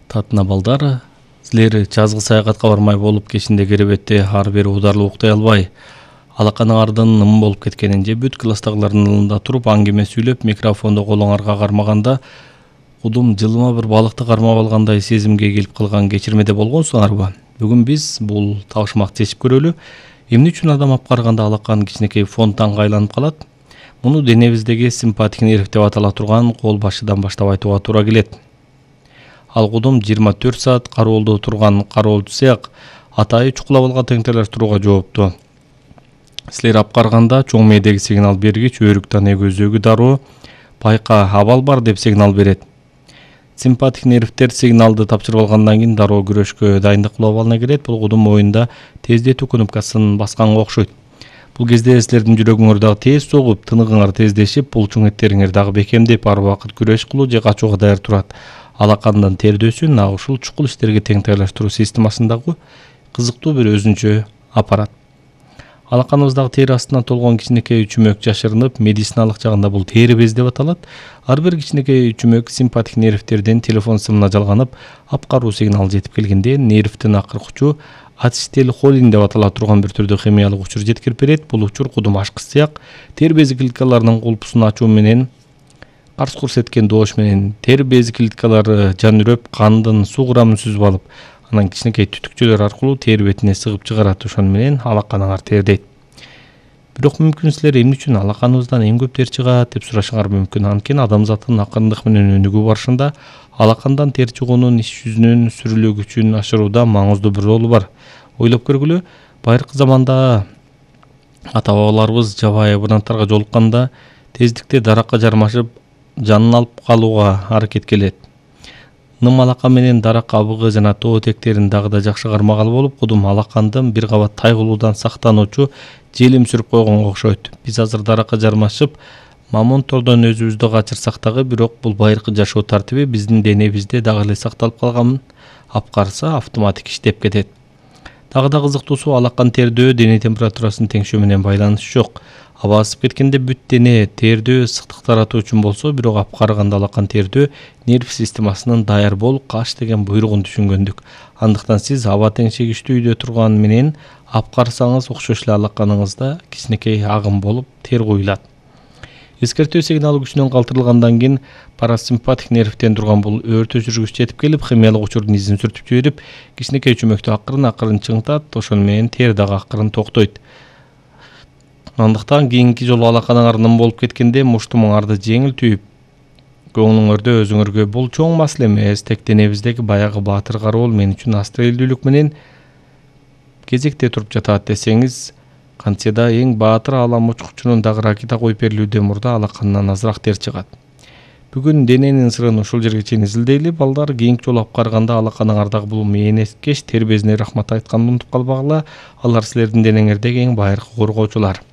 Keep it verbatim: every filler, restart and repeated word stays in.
Татына балдар, силер жазгы саякатка бармай болуп кечинде керебетте ар бери ударлуу уктай албай, алаканын ардын ным болуп кеткенин же бүт класстагылардын алдында туруп аңгеме сүйлөп микрофонду колуңарга кармаганда кудум жылыма бир балыкты кармап алгандай сезимге келип калган кечирмеде болгонсуңарбы? Бүгүн биз бул табышмакты чечип көрөлү. Эмне үчүн адам апкарганда алакан кичинекей фонтанга айланып калат? Муну денебиздеги симпатик нерв деп атала турган кол башыдан баштап айтууга туура келет. Ал кудум жыйырма төрт саат кароолдо турган кароолчу сыяк атайы чукулап алган температурага жоопту. Силер апкарганда чоң мээдеги сигнал бергич өрүк тане көзөгү дароо пайка абал бар деп сигнал берет. Симпатик нервтер сигналды тапшырып алгандан кийин дароо күрөшкө дайындык кылып алына кирет. Бул кудум моюнда тездетүү кнопкасын басканга окшойт. Бул кезде силердин жүрөгүңөр дагы тез согуп, тыныгыңар тездешип, булчуң эттериңер дагы бекемдеп, ар убакыт күрөш кылуу же качууга даяр турат. Алакандан тердөсү нак ушул чукул иштерге тең тайлаштыруу системасындагы кызыктуу бир өзүнчө аппарат. Алаканыбыздагы тери астынан толгон кичинекей чүмөк жашырынып, медициналык жагында бул тери бези деп аталат. Ар бир кичинекей чүмөк симпатик нервтерден телефон сымына жалганып, апкаруу сигнал жетип келгенде нервтин акыркы учу ацетилхолин деп атала турган бир түрдө химиялык учур жеткирип берет. Бул учур кудум ашкы сыяк тер бези клеткаларынын кулпусун ачуу менен карс курс эткен доош менен тер бези клеткалары жанүрөп кандын суу курамын сүзүп алып, анан кичинекей түтүкчөлөр аркылуу тер бетине сыгып чыгарат. Ошону менен алаканыңар тердейт. Бирок мүмкүн силер эмне үчүн алаканыбыздан эң көп тер чыгат деп сурашыңар мүмкүн. Анткени адамзаттын акырындык менен өнүгүү барышында алакандан тер чыгуунун иш жүзүнүн сүрүлүү күчүн ашырууда маңыздуу бир ролу бар. Ойлоп көргүлө, байыркы заманда ата бабаларыбыз жабайы hayvanаттарга жолукканда тездикте даракка жармашып жанын алып калууга аракет келет. Ным алака менен дарак абыгы жана тоо этектерин дагы да жакшы кармагалы болуп, кудум алакандын бир кабат тайгылуудан сактануучу желим сүрүп койгонго окшойт. Биз азыр даракка жармашып мамонттордон өзүбүздү качырсак дагы, бирок бул байыркы жашоо тартиби биздин денебизде дагы эле сакталып калган. Апкарса автоматик иштеп кетет. Дагы да кызыктуусу, алакан тердөө дене температурасынын теңшөө менен байланышы жок. Аба ысып кеткенде бүт дене тердөө ысыктык таратуу үчүн болсо, бирок апкарганда алакан тердөө нерв системасынын даяр бол, каш деген буйругун түшүнгөндүк. Андыктан сиз аба теңшегичтүү үйдө турган менен апкарсаңыз окшош эле алаканыңызда кичинекей агым болуп тер куюлат. Эскертүү сигналы күчүнөн калтырылгандан кийин парасимпатик нервтен турган бул өрт өчүргүч жетип келип, химиялык учурдун изин сүртүп жиберип, кичинекей чүмөктү акырын-акырын чыңтат. Ошону менен тер дагы акырын токтойт. Андыктан кийинки жолу алаканыңар ным болуп кеткенде муштумуңарды жеңил түйүп, көңүлүңөрдө өзүңөргө бул чоң маселе эмес, тек денебиздеги баягы баатыр кароол мен үчүн астрелдүүлүк менен кезекте туруп жатат десеңиз, кантсе да эң баатыр алам учкучунун дагы ракета коюп берилүүдөн мурда алакандан азыраак тер чыгат. Бүгүн дененин сырын ушул жерге чейин изилдейли. Балдар, кийинки жолу апкарганда алаканыңардагы бул мээнеткеч тер безине рахмат айтканды унутуп калбагыла. Алар силердин денеңердеги эң байыркы коргоочулар.